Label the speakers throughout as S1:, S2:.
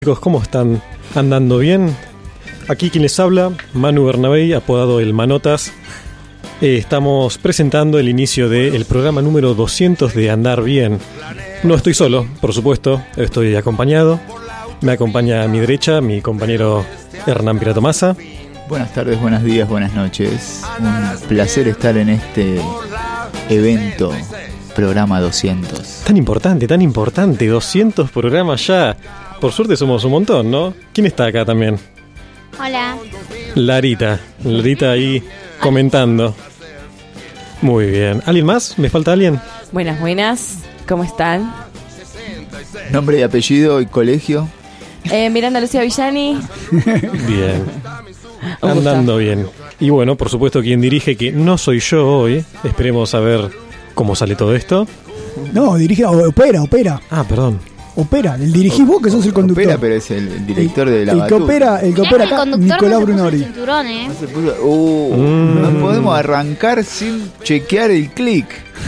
S1: Chicos, ¿cómo están? ¿Andando bien? Aquí quien les habla, Manu Bernabé, apodado El Manotas. Estamos presentando el inicio del programa número 200 de Andar Bien. No estoy solo, por supuesto, estoy acompañado. Me acompaña a mi derecha mi compañero Hernán Piratomasa.
S2: Buenas tardes, buenos días, buenas noches. Un placer estar en este evento, programa 200.
S1: Tan importante, 200 programas ya. Por suerte somos un montón, ¿no? ¿Quién está acá también?
S3: Hola.
S1: Larita ahí comentando. Muy bien. ¿Alguien más? ¿Me falta alguien?
S4: Buenas, ¿cómo están?
S2: Nombre y apellido y colegio.
S4: Miranda Lucía Villani.
S1: Bien. Andando bien. Y bueno, por supuesto, quien dirige, que no soy yo hoy. Esperemos a ver cómo sale todo esto.
S5: No, dirige, opera.
S1: Ah, perdón.
S5: Opera, el dirigís vos que sos el conductor.
S2: Opera, pero es el director de la
S5: el que opera acá, Nicolás Brunori.
S2: No podemos arrancar sin chequear el clic.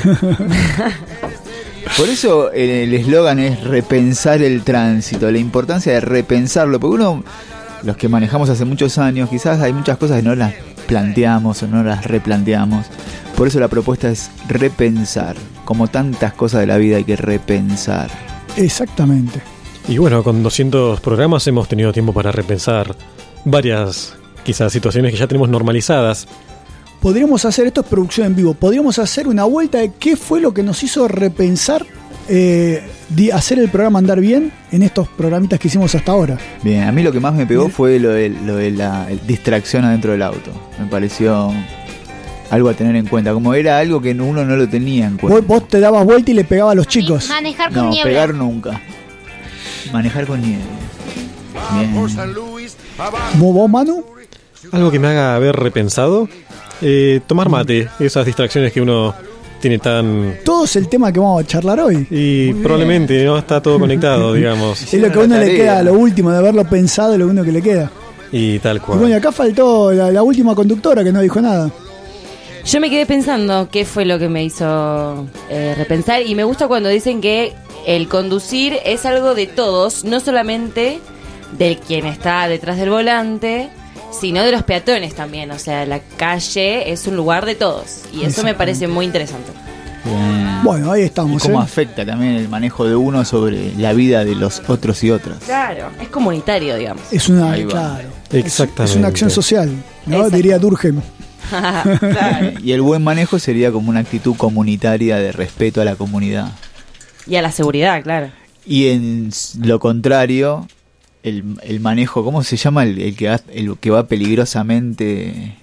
S2: Por eso el eslogan es repensar el tránsito, la importancia de repensarlo, porque uno, los que manejamos hace muchos años, quizás hay muchas cosas que no las planteamos o no las replanteamos. Por eso la propuesta es repensar, como tantas cosas de la vida hay que repensar.
S5: Exactamente.
S1: Y bueno, con 200 programas hemos tenido tiempo para repensar varias, quizás, situaciones que ya tenemos normalizadas.
S5: Podríamos hacer, esto es producción en vivo, podríamos hacer una vuelta de qué fue lo que nos hizo repensar hacer el programa Andar Bien en estos programitas que hicimos hasta ahora.
S2: Bien, a mí lo que más me pegó fue lo de la distracción adentro del auto. Me pareció algo a tener en cuenta, como era algo que uno no lo tenía en cuenta.
S5: Vos te dabas vuelta y le pegabas a los chicos.
S3: Manejar con nieve.
S2: No, pegar nunca. Manejar con nieve. Bien.
S5: ¿Vos, Manu?
S1: Algo que me haga haber repensado. Tomar mate, esas distracciones que uno tiene tan...
S5: Todo es el tema que vamos a charlar hoy.
S1: Y probablemente no está todo conectado, digamos.
S5: Es lo que a uno le queda, lo último de haberlo pensado, lo único que le queda.
S1: Y tal cual.
S5: Y bueno, acá faltó la última conductora que no dijo nada.
S4: Yo me quedé pensando qué fue lo que me hizo repensar, y me gusta cuando dicen que el conducir es algo de todos, no solamente del quien está detrás del volante, sino de los peatones también. O sea, la calle es un lugar de todos, y eso me parece muy interesante.
S2: Bien.
S5: Bueno, ahí estamos.
S2: Y cómo afecta también el manejo de uno sobre la vida de los otros y otras.
S4: Claro, es comunitario, digamos.
S5: Es una,
S2: claro.
S1: Exactamente.
S5: Es una acción social, ¿no?
S4: Exacto.
S5: Diría Durkheim.
S4: Claro.
S2: Y el buen manejo sería como una actitud comunitaria de respeto a la comunidad.
S4: Y a la seguridad, claro.
S2: Y en lo contrario, el manejo, ¿cómo se llama? El que va peligrosamente.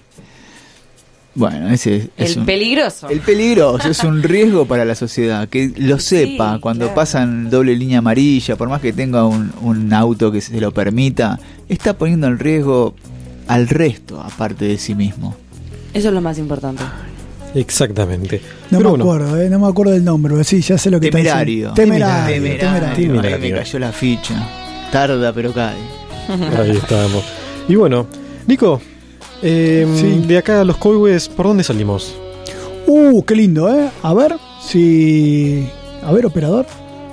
S2: Bueno, ese es
S4: peligroso.
S2: El peligroso es un riesgo para la sociedad. Que lo sepa, cuando
S4: claro.
S2: pasan doble línea amarilla, por más que tenga un auto que se lo permita, está poniendo en riesgo al resto, aparte de sí mismo.
S4: Eso es lo más importante.
S1: Exactamente.
S5: No
S1: Pero
S5: me acuerdo, no me acuerdo del nombre, pero sí, ya sé lo que
S2: Temerario.
S5: está diciendo. Temerario.
S2: Ahí me cayó la ficha. Tarda, pero cae.
S1: Ahí estamos. Y bueno, Nico,
S5: Sí.
S1: de acá a los Coihues, ¿por dónde salimos?
S5: Qué lindo, A ver, si... A ver, operador.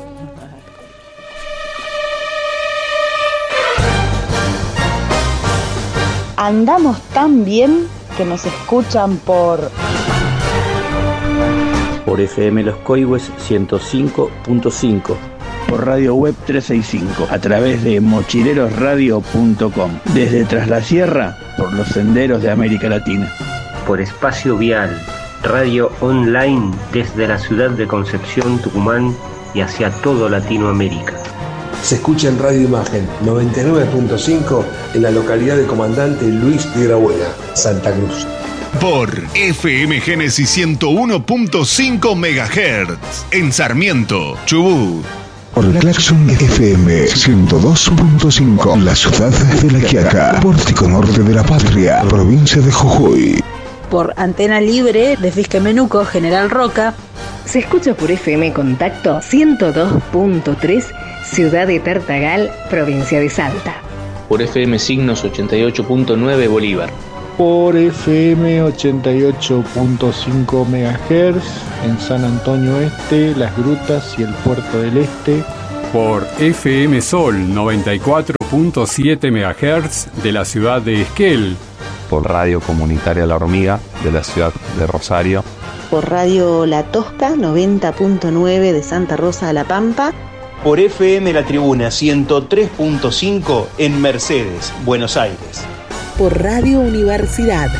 S6: Andamos tan bien que nos escuchan por
S7: FM Los Coihues 105.5,
S8: por Radio Web 365, a través de mochilerosradio.com, desde Tras la Sierra, por los senderos de América Latina.
S9: Por Espacio Vial, radio online desde la ciudad de Concepción, Tucumán y hacia todo Latinoamérica.
S10: Se escucha en Radio Imagen 99.5 en la localidad de Comandante Luis Piedrabuena, Santa Cruz.
S11: Por FM Génesis 101.5 MHz en Sarmiento, Chubut.
S12: Por Claxon FM 102.5, la ciudad de La Quiaca, Pórtico Norte de la Patria, provincia de Jujuy.
S6: por Antena Libre de Fisquemenuco, General Roca.
S13: Se escucha por FM Contacto 102.3, Ciudad de Tartagal, provincia de Salta.
S14: Por FM Signos 88.9 Bolívar.
S15: Por FM 88.5 MHz en San Antonio Este, Las Grutas y el Puerto del Este.
S3: Por FM Sol 94.7 MHz de la ciudad de Esquel.
S16: Por Radio Comunitaria La Hormiga de la ciudad de Rosario.
S17: Por Radio La Tosca 90.9 de Santa Rosa de la Pampa.
S18: Por FM La Tribuna 103.5 en Mercedes, Buenos Aires.
S19: Por Radio Universidad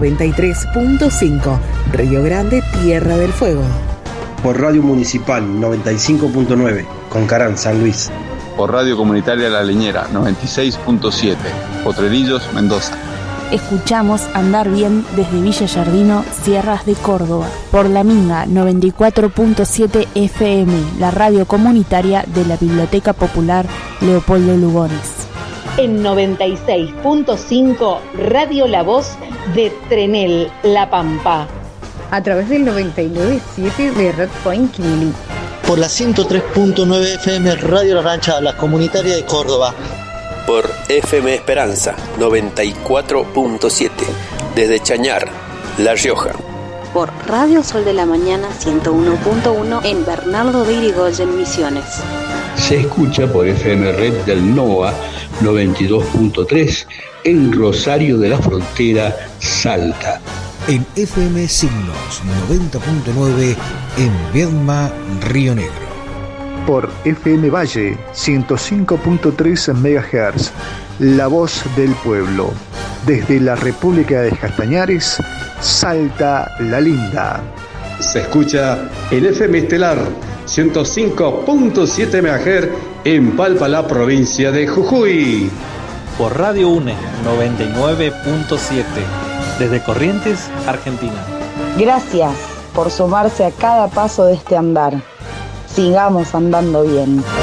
S19: 93.5 Río Grande, Tierra del Fuego.
S20: Por Radio Municipal 95.9 Concarán, San Luis.
S21: Por Radio Comunitaria La Leñera 96.7 Potrerillos, Mendoza.
S22: Escuchamos Andar Bien desde Villa Yardino, Sierras de Córdoba. Por La Minga 94.7 FM, la radio comunitaria de la Biblioteca Popular Leopoldo Lugones.
S6: En 96.5 Radio La Voz de Trenel, La Pampa.
S13: A través del 99.7 de Red Point Quilí.
S23: Por la 103.9 FM Radio La Rancha, la comunitaria de Córdoba.
S24: Por FM Esperanza 94.7 desde Chañar, La Rioja.
S25: Por Radio Sol de la Mañana 101.1 en Bernardo de Irigoyen, Misiones.
S8: Se escucha por FM Red del NOA 92.3 en Rosario de la Frontera, Salta.
S26: En FM Signos 90.9 en Viedma, Río Negro.
S15: Por FM Valle 105.3 MHz, La Voz del Pueblo. Desde la República de Castañares, Salta la Linda.
S27: Se escucha el FM Estelar 105.7 MHz en Palpalá, provincia de Jujuy.
S28: Por Radio UNE 99.7 desde Corrientes, Argentina.
S6: Gracias por sumarse a cada paso de este andar. Sigamos andando bien.